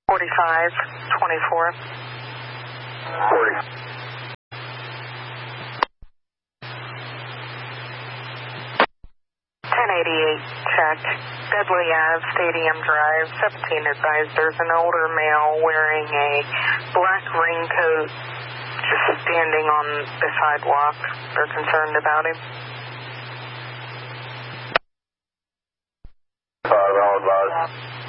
4524. 40. 1088, check. Dudley Ave, Stadium Drive, 17 advised there's an older male wearing a black raincoat just standing on the sidewalk. They're concerned about him. 5 advised.